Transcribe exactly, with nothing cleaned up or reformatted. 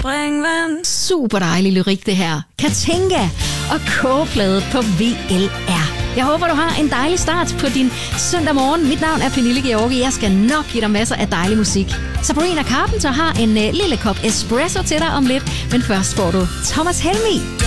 springvand. Super dejlig lyrik det her. Katinka og kogeplade på V L R. Jeg håber, du har en dejlig start på din søndag morgen. Mit navn er Pernille Georgi. Jeg skal nok give dig masser af dejlig musik. Sabrina Carpenter har en uh, lille kop espresso til dig om lidt. Men først får du Thomas Helmig.